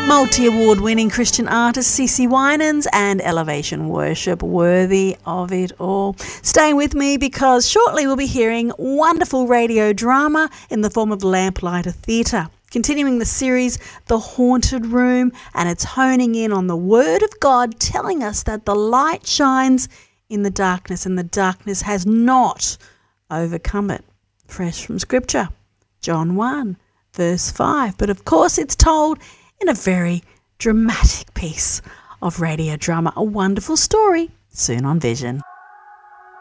Multi-award winning Christian artist CeCe Winans and Elevation Worship, worthy of it all. Stay with me because shortly we'll be hearing wonderful radio drama in the form of Lamplighter Theatre. Continuing the series, The Haunted Room, and it's honing in on the Word of God telling us that the light shines in the darkness and the darkness has not overcome it. Fresh from Scripture, John 1, verse 5. But of course it's told in a very dramatic piece of radio drama, a wonderful story, soon on Vision.